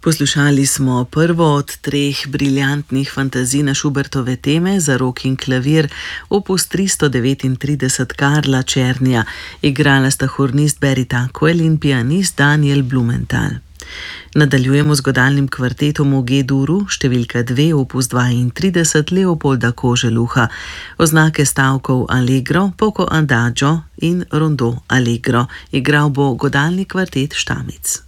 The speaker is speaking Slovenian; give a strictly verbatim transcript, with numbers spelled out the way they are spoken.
Poslušali smo prvo od treh briljantnih fantazij na Schubertove teme za rok in klavir, opus tristo devetintrideset Karla Czernija. Igrala sta hornist Barry Tuckwell in pianist Daniel Blumenthal. Nadaljujemo z godalnim kvartetom v G-duru, številka dve, opus dvaintrideset Leopolda Koželuha. Oznake stavkov Allegro, Poco Adagio in Rondo Allegro. Igral bo godalni kvartet Štamic.